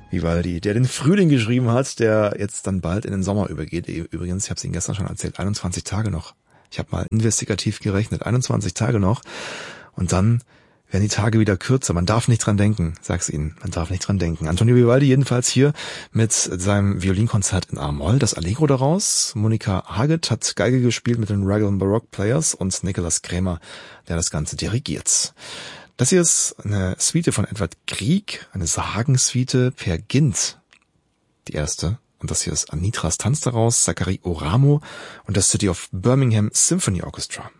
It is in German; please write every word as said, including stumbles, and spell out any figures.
Vivaldi, der den Frühling geschrieben hat, der jetzt dann bald in den Sommer übergeht. Übrigens, ich habe es Ihnen gestern schon erzählt, einundzwanzig Tage noch. Ich habe mal investigativ gerechnet, einundzwanzig Tage noch. Und dann werden die Tage wieder kürzer. Man darf nicht dran denken, sag's Ihnen. Man darf nicht dran denken. Antonio Vivaldi jedenfalls hier mit seinem Violinkonzert in A-Moll. Das Allegro daraus. Monika Haget hat Geige gespielt mit den Raglan Baroque Players und Nikolaus Krämer, der das Ganze dirigiert. Das hier ist eine Suite von Edward Grieg, eine Sagensuite per Gint, die erste. Und das hier ist Anitras Tanz daraus, Zachary Oramo und das City of Birmingham Symphony Orchestra.